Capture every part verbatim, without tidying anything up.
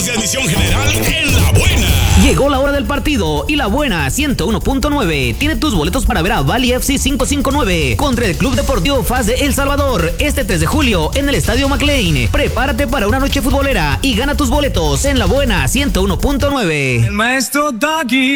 Estamos de admisión general en La Buena. Llegó la hora del partido y La Buena ciento uno punto nueve tiene tus boletos para ver a Valley F C quinientos cincuenta y nueve contra el Club Deportivo F A S de El Salvador este tres de julio en el Estadio McLean. Prepárate para una noche futbolera y gana tus boletos en La Buena ciento uno punto nueve. El maestro Doggy.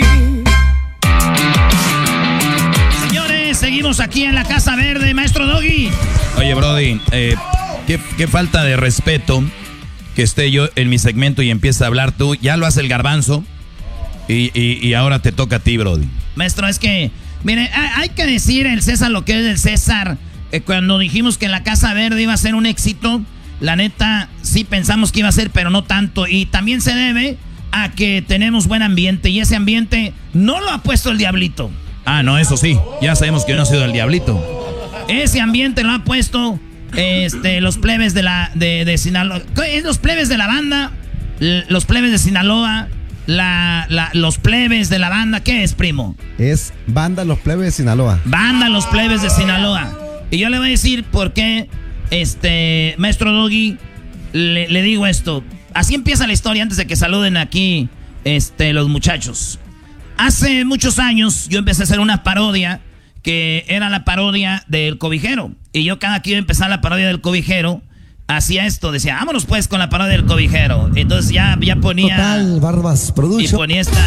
Señores, seguimos aquí en la Casa Verde, maestro Doggy. Oye, Brody, eh, qué, qué falta de respeto que esté yo en mi segmento y empieza a hablar tú. Ya lo hace el Garbanzo y, y, y ahora te toca a ti, Brody. Maestro, es que, mire, hay que decir el César lo que es el César. Eh, cuando dijimos que la Casa Verde iba a ser un éxito, la neta, sí pensamos que iba a ser, pero no tanto. Y también se debe a que tenemos buen ambiente y ese ambiente no lo ha puesto el Diablito. Ah, no, eso sí, ya sabemos que no ha sido el Diablito. Ese ambiente lo ha puesto este, los plebes de la de, de Sinaloa. Los plebes de la banda, los plebes de Sinaloa, la, la, los plebes de la banda. ¿Qué es, primo? Es Banda Los Plebes de Sinaloa. Banda Los Plebes de Sinaloa. Y yo le voy a decir por qué, este, maestro Doggy, le, le digo esto. Así empieza la historia antes de que saluden aquí este, los muchachos. Hace muchos años yo empecé a hacer una parodia que era la parodia del Cobijero. Y yo cada que iba a empezar la parodia del Cobijero, hacía esto, decía, vámonos pues con la parodia del Cobijero. Entonces ya, ya ponía... Total, Barbas Production. Y ponía esta...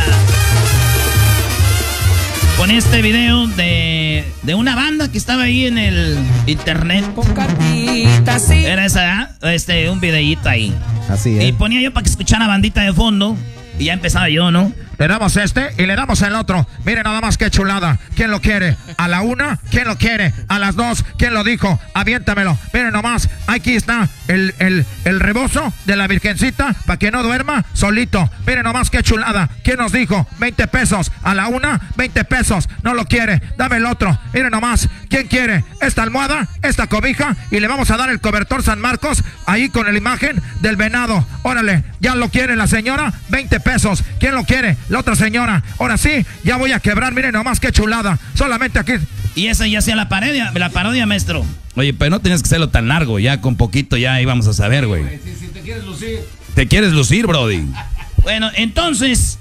Ponía este video de, de una banda que estaba ahí en el internet. Era esa, este, un videíto ahí. Así es. Y ponía yo para que escuchara bandita de fondo. Y ya empezaba yo, ¿no? Le damos este y le damos el otro. Miren nada más qué chulada. ¿Quién lo quiere? A la una, ¿quién lo quiere? A las dos, ¿quién lo dijo? Aviéntamelo. Miren nomás, aquí está el, el, el rebozo de la virgencita para que no duerma solito. Miren nomás qué chulada. ¿Quién nos dijo? veinte pesos. A la una, veinte pesos. No lo quiere. Dame el otro. Miren nomás, ¿quién quiere? Esta almohada, esta cobija y le vamos a dar el cobertor San Marcos ahí con la imagen del venado. Órale, ya lo quiere la señora, veinte pesos. ¿Quién lo quiere? La otra señora. Ahora sí, ya voy a quebrar. Miren nomás qué chulada. Solamente aquí. Y esa ya hacía la parodia, la parodia, maestro. Oye, pero no tenías que hacerlo tan largo. Ya con poquito ya íbamos a saber, güey. Si, si te quieres lucir. Te quieres lucir, Brody. Bueno, entonces,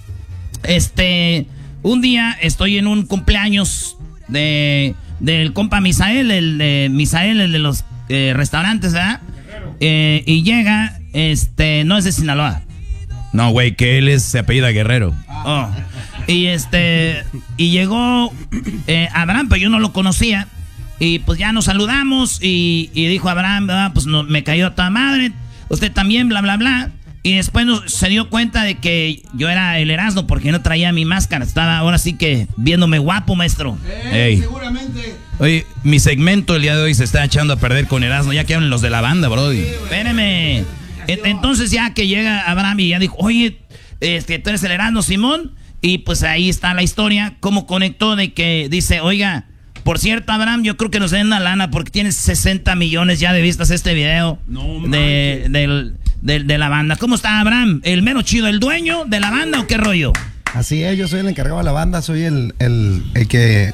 este, un día estoy en un cumpleaños de del compa Misael, el de Misael, el de los eh, restaurantes, ¿verdad? Eh, y llega, este, no es de Sinaloa. No, güey, que él es, se apellida Guerrero. Oh. Y este, y llegó eh, Abraham, pero yo no lo conocía. Y pues ya nos saludamos y, y dijo Abraham, ah, pues no, me cayó a toda madre. Usted también, bla, bla, bla. Y después nos, se dio cuenta de que yo era el Erasmo porque no traía mi máscara. Estaba ahora sí que viéndome guapo, maestro. Eh, Ey. Seguramente. Oye, mi segmento el día de hoy se está echando a perder con Erasmo. Ya que hablan los de la banda, Brody. Espéreme. Entonces ya que llega Abraham y ya dijo, oye, este, tú eres el Erasmo, Simón. Y pues ahí está la historia, cómo conectó de que dice, oiga, por cierto, Abraham, yo creo que nos den una lana porque tienes sesenta millones ya de vistas este video no, de, del, del, de la banda. ¿Cómo está Abraham? ¿El mero chido, el dueño de la banda o qué rollo? Así es, yo soy el encargado de la banda, soy el, el, el que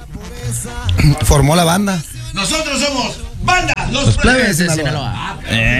formó la banda. Nosotros somos Banda Los, los Plebes de Sinaloa.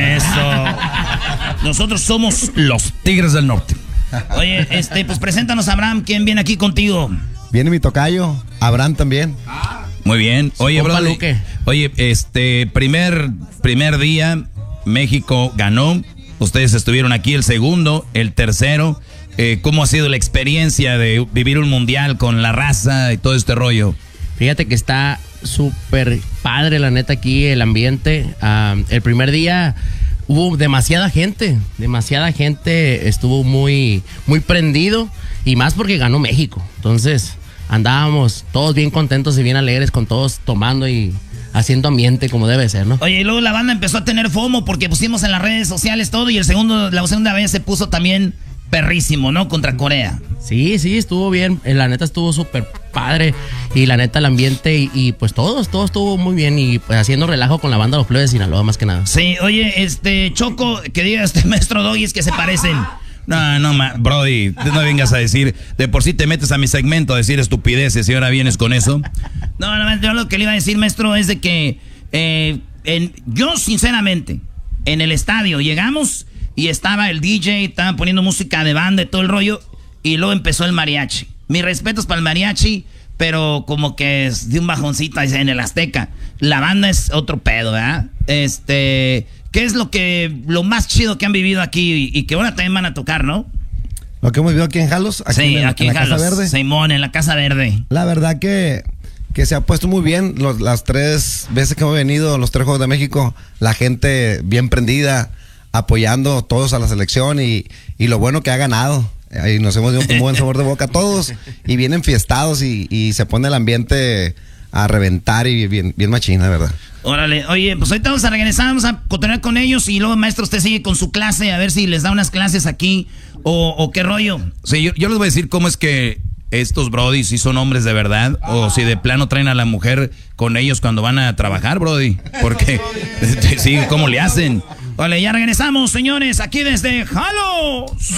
Eso. Nosotros somos los Tigres del Norte. Oye, este, pues preséntanos, Abraham, ¿quién viene aquí contigo? Viene mi tocayo, Abraham también. Muy bien. Oye, bro. Oye, este, primer, primer día, México ganó. Ustedes estuvieron aquí el segundo, el tercero. Eh, ¿Cómo ha sido la experiencia de vivir un mundial con la raza y todo este rollo? Fíjate que está súper padre, la neta, aquí el ambiente. Uh, el primer día hubo demasiada gente, demasiada gente, estuvo muy, muy prendido y más porque ganó México. Entonces andábamos todos bien contentos y bien alegres con todos tomando y haciendo ambiente como debe ser, ¿no? Oye, y luego la banda empezó a tener FOMO porque pusimos en las redes sociales todo y el segundo, la segunda vez se puso también perrísimo, ¿no? Contra Corea. Sí, sí, estuvo bien, la neta estuvo súper padre y la neta el ambiente y, y pues todos, todo estuvo muy bien y pues haciendo relajo con la banda Los Plebes de Sinaloa más que nada. Sí, oye, este, Choco, que diga este maestro Doggy es que se parecen. No, no, ma, Brody, no vengas a decir, de por sí te metes a mi segmento a decir estupideces y ahora vienes con eso. No, no, yo lo que le iba a decir, maestro, es de que eh, en, yo sinceramente, en el estadio llegamos y estaba el D J, estaban poniendo música de banda y todo el rollo, y luego empezó el mariachi. Mis respetos para el mariachi, pero como que es de un bajoncito en el Azteca. La banda es otro pedo, ¿verdad? Este, ¿qué es lo que lo más chido que han vivido aquí y, y que ahora también van a tocar, no? Lo que hemos vivido aquí en Jalos, aquí sí, en, aquí en en la Jalos, Casa Verde. Simón, en la Casa Verde. La verdad que, que se ha puesto muy bien. Los, las tres veces que hemos venido, los tres Juegos de México, la gente bien prendida, apoyando todos a la selección y, y lo bueno que ha ganado. Ahí nos hemos dado un buen sabor de boca a todos y vienen fiestados y, y se pone el ambiente a reventar y bien, bien machín, la verdad. Órale, oye, pues ahorita vamos a regresar, vamos a continuar con ellos y luego, maestro, usted sigue con su clase, a ver si les da unas clases aquí o, o qué rollo. Sí, yo, yo les voy a decir cómo es que estos brodis si son hombres de verdad o si de plano traen a la mujer con ellos cuando van a trabajar, brody. Porque, sí, ¿cómo le hacen? Vale, ya regresamos, señores, aquí desde Jalos.